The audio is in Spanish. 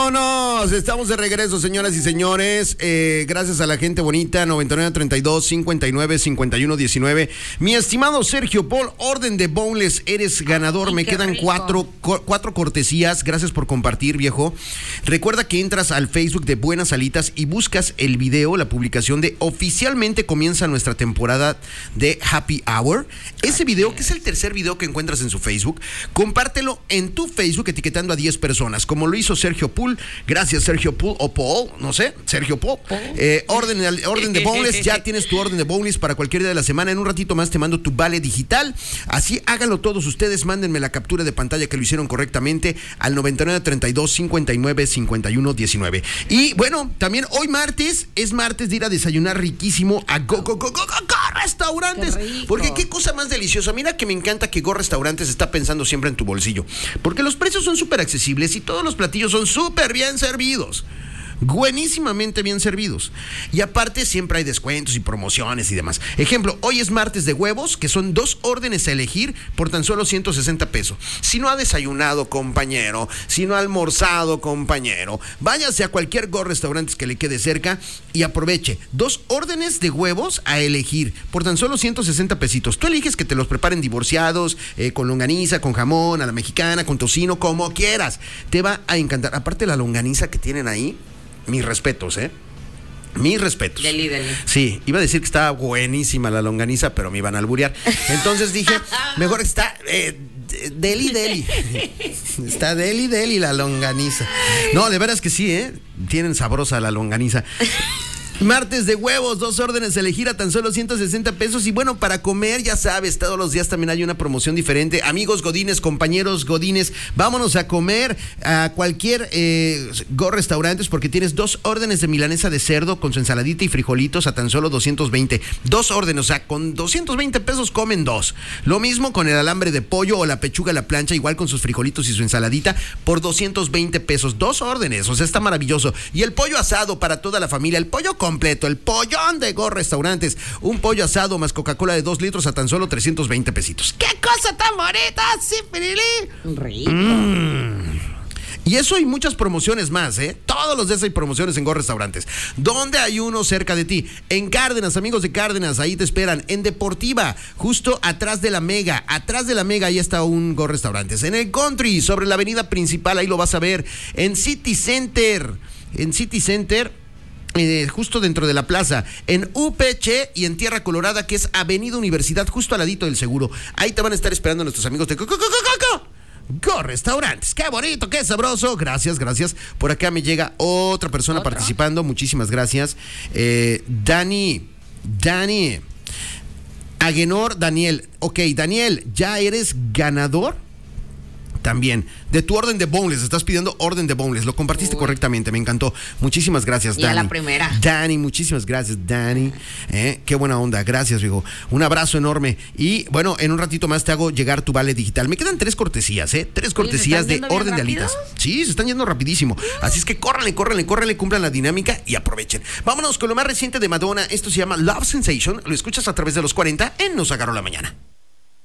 Vámonos, estamos de regreso, señoras y señores. Gracias a la gente bonita, 9932-595119. Mi estimado Sergio Paul, orden de Boneless, eres ganador. Me quedan cuatro cortesías. Gracias por compartir, viejo. Recuerda que entras al Facebook de Buenas Alitas y buscas el video, la publicación de oficialmente comienza nuestra temporada de Happy Hour. Ese video, que es el tercer video que encuentras en su Facebook, compártelo en tu Facebook etiquetando a 10 personas, como lo hizo Sergio Paul. Gracias, Sergio Paul, o Paul, no sé, Sergio Paul. Orden de Boneless, ya tienes tu orden de Boneless para cualquier día de la semana. En un ratito más te mando tu vale digital. Así háganlo todos ustedes, mándenme la captura de pantalla que lo hicieron correctamente al 9932-595119. Y bueno, también hoy martes, es martes de ir a desayunar riquísimo a Go Restaurantes. Porque qué cosa más deliciosa. Mira que me encanta que Go Restaurantes está pensando siempre en tu bolsillo. Porque los precios son súper accesibles y todos los platillos son súper bien servidos. Buenísimamente bien servidos. Y aparte siempre hay descuentos y promociones y demás. Ejemplo, hoy es martes de huevos, que son 2 órdenes a elegir por tan solo 160 pesos. Si no ha desayunado, compañero, si no ha almorzado, compañero, váyase a cualquier Go Restaurantes que le quede cerca y aproveche 2 órdenes de huevos a elegir por tan solo 160 pesitos. Tú eliges que te los preparen divorciados, con longaniza, con jamón, a la mexicana, con tocino, como quieras. Te va a encantar. Aparte la longaniza que tienen ahí, mis respetos, mis respetos. Deli. Sí, iba a decir que estaba buenísima la longaniza, pero me iban a alburear. Entonces dije, mejor está deli. Está deli la longaniza. No, de veras que sí, tienen sabrosa la longaniza. Martes de huevos, 2 órdenes a elegir a tan solo 160 pesos. Y bueno, para comer, ya sabes, todos los días también hay una promoción diferente. Amigos godines, compañeros godines, vámonos a comer a cualquier Go Restaurantes, porque tienes 2 órdenes de milanesa de cerdo con su ensaladita y frijolitos a tan solo 220. 2 órdenes, o sea, con 220 pesos comen 2. Lo mismo con el alambre de pollo o la pechuga a la plancha, igual con sus frijolitos y su ensaladita, por 220 pesos. 2 órdenes, o sea, está maravilloso. Y el pollo asado para toda la familia, el pollo completo, el pollón de Go Restaurantes, un pollo asado más Coca-Cola de 2 litros a tan solo 320 pesitos. ¡Qué cosa tan bonita! ¡Sí, pirili! Rico. Y eso y muchas promociones más, Todos los días hay promociones en Go Restaurantes. ¿Dónde hay uno cerca de ti? En Cárdenas, amigos de Cárdenas, ahí te esperan. En Deportiva, justo atrás de la Mega. Atrás de la Mega, ahí está un Go Restaurantes. En el Country, sobre la avenida principal, ahí lo vas a ver. En City Center, justo dentro de la plaza, en UPC y en Tierra Colorada, que es Avenida Universidad, justo al ladito del seguro. Ahí te van a estar esperando nuestros amigos de Go Restaurantes. ¡Qué bonito, qué sabroso! Gracias. Por acá me llega otra persona participando. Muchísimas gracias. Dani. Agenor Daniel. Ok, Daniel, ¿ya eres ganador? También, de tu orden de Boneless, estás pidiendo orden de Boneless, lo compartiste correctamente, me encantó. Muchísimas gracias, Dani. Y a la primera. Dani, muchísimas gracias, Dani. Qué buena onda, gracias, viejo. Un abrazo enorme. Y bueno, en un ratito más te hago llegar tu vale digital. Me quedan 3 cortesías, 3 cortesías de orden de alitas. Sí, se están yendo rapidísimo. Así es que córranle, cumplan la dinámica y aprovechen. Vámonos con lo más reciente de Madonna. Esto se llama Love Sensation. Lo escuchas a través de los 40 en Nos Agarró la Mañana.